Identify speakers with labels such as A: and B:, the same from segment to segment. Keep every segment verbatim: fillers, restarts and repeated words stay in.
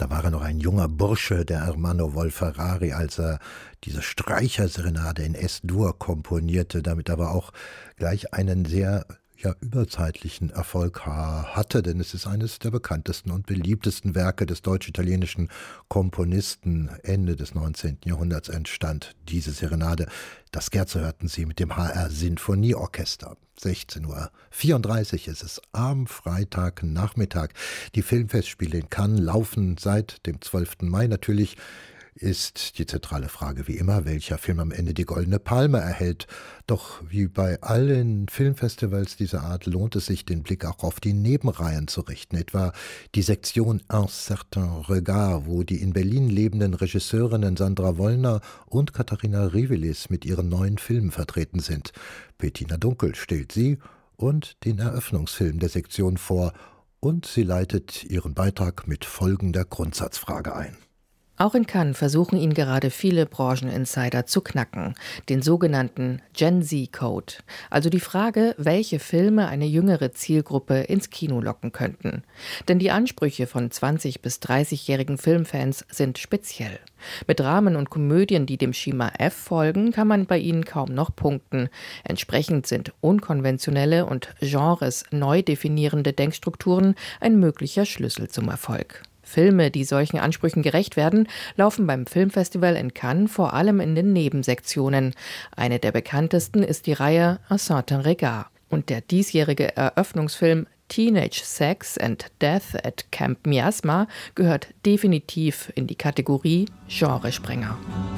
A: Da war er noch ein junger Bursche, der Ermanno Wolf-Ferrari, als er diese Streicherserenade in Es-Dur komponierte, damit aber auch gleich einen sehr ja, überzeitlichen Erfolg hatte, denn es ist eines der bekanntesten und beliebtesten Werke des deutsch-italienischen Komponisten. Ende des neunzehnten Jahrhunderts entstand diese Serenade. Das Scherzo hörten Sie mit dem H R Sinfonieorchester. sechzehn Uhr vierunddreißig ist es am Freitagnachmittag. Die Filmfestspiele in Cannes laufen seit dem zwölften Mai. Natürlich ist die zentrale Frage wie immer, welcher Film am Ende die Goldene Palme erhält. Doch wie bei allen Filmfestivals dieser Art lohnt es sich, den Blick auch auf die Nebenreihen zu richten. Etwa die Sektion Un certain regard, wo die in Berlin lebenden Regisseurinnen Sandra Wollner und Katharina Rivelis mit ihren neuen Filmen vertreten sind. Bettina Dunkel stellt sie und den Eröffnungsfilm der Sektion vor und sie leitet ihren Beitrag mit folgender Grundsatzfrage ein.
B: Auch in Cannes versuchen ihn gerade viele Brancheninsider zu knacken, den sogenannten Gen-Z-Code, also die Frage, welche Filme eine jüngere Zielgruppe ins Kino locken könnten. Denn die Ansprüche von zwanzig- bis dreißigjährigen Filmfans sind speziell. Mit Dramen und Komödien, die dem Schema F folgen, kann man bei ihnen kaum noch punkten. Entsprechend sind unkonventionelle und Genres neu definierende Denkstrukturen ein möglicher Schlüssel zum Erfolg. Filme, die solchen Ansprüchen gerecht werden, laufen beim Filmfestival in Cannes vor allem in den Nebensektionen. Eine der bekanntesten ist die Reihe Un certain regard. Und der diesjährige Eröffnungsfilm Teenage Sex and Death at Camp Miasma gehört definitiv in die Kategorie Genresprenger.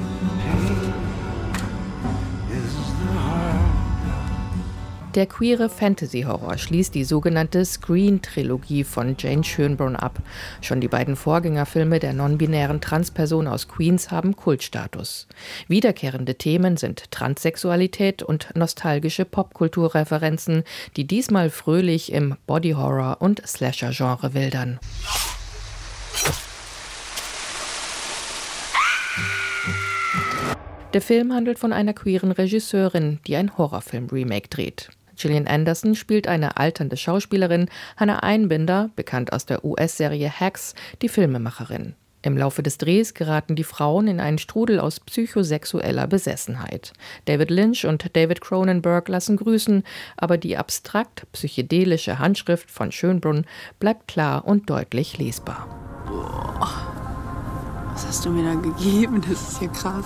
B: Der queere Fantasy-Horror schließt die sogenannte Screen-Trilogie von Jane Schönbrunn ab. Schon die beiden Vorgängerfilme der non-binären Transperson aus Queens haben Kultstatus. Wiederkehrende Themen sind Transsexualität und nostalgische Popkulturreferenzen, die diesmal fröhlich im Body-Horror- und Slasher-Genre wildern. Der Film handelt von einer queeren Regisseurin, die ein Horrorfilm-Remake dreht. Gillian Anderson spielt eine alternde Schauspielerin, Hannah Einbinder, bekannt aus der U S-Serie Hacks, die Filmemacherin. Im Laufe des Drehs geraten die Frauen in einen Strudel aus psychosexueller Besessenheit. David Lynch und David Cronenberg lassen grüßen, aber die abstrakt-psychedelische Handschrift von Schönbrunn bleibt klar und deutlich lesbar.
C: Boah, was hast du mir da gegeben? Das ist ja krass.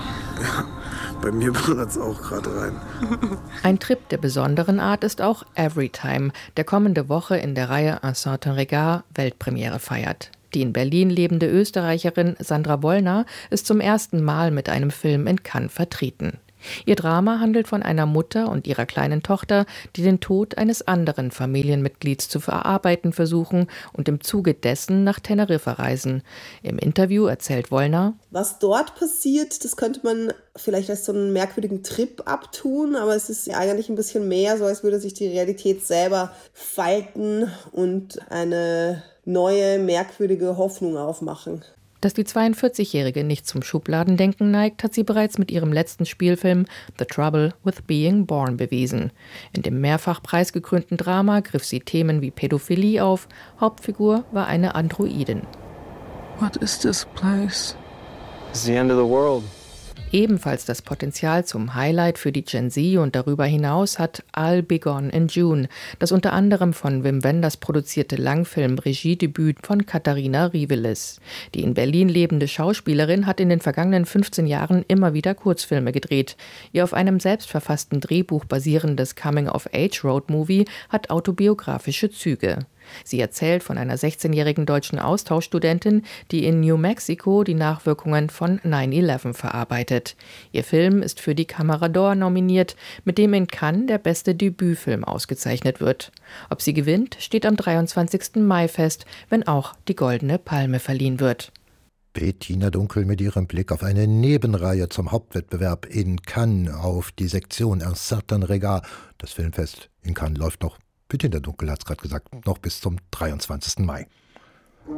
D: Ja, bei mir brennt es auch gerade rein.
B: Ein Trip der besonderen Art ist auch Everytime, der kommende Woche in der Reihe Un certain regard Weltpremiere feiert. Die in Berlin lebende Österreicherin Sandra Wollner ist zum ersten Mal mit einem Film in Cannes vertreten. Ihr Drama handelt von einer Mutter und ihrer kleinen Tochter, die den Tod eines anderen Familienmitglieds zu verarbeiten versuchen und im Zuge dessen nach Teneriffa reisen. Im Interview erzählt Wollner:
E: Was dort passiert, das könnte man vielleicht als so einen merkwürdigen Trip abtun, aber es ist eigentlich ein bisschen mehr, so als würde sich die Realität selber falten und eine neue, merkwürdige Hoffnung aufmachen.
B: Dass die zweiundvierzigjährige nicht zum Schubladendenken neigt, hat sie bereits mit ihrem letzten Spielfilm The Trouble with Being Born bewiesen. In dem mehrfach preisgekrönten Drama griff sie Themen wie Pädophilie auf. Hauptfigur war eine Androidin.
C: What is this place?
F: It's the end of the world.
B: Ebenfalls das Potenzial zum Highlight für die Gen Z und darüber hinaus hat I'll Be Gone in June, das unter anderem von Wim Wenders produzierte Langfilm-Regiedebüt von Katharina Rivelis. Die in Berlin lebende Schauspielerin hat in den vergangenen fünfzehn Jahren immer wieder Kurzfilme gedreht. Ihr auf einem selbstverfassten Drehbuch basierendes Coming-of-Age-Road-Movie hat autobiografische Züge. Sie erzählt von einer sechzehnjährigen deutschen Austauschstudentin, die in New Mexico die Nachwirkungen von neun elf verarbeitet. Ihr Film ist für die Camera d'Or nominiert, mit dem in Cannes der beste Debütfilm ausgezeichnet wird. Ob sie gewinnt, steht am dreiundzwanzigsten Mai fest, wenn auch die Goldene Palme verliehen wird.
A: Bettina Dunkel mit ihrem Blick auf eine Nebenreihe zum Hauptwettbewerb in Cannes, auf die Sektion Un certain regard. Das Filmfest in Cannes läuft noch, Bettina Dunkel hat es gerade gesagt, noch bis zum dreiundzwanzigsten Mai.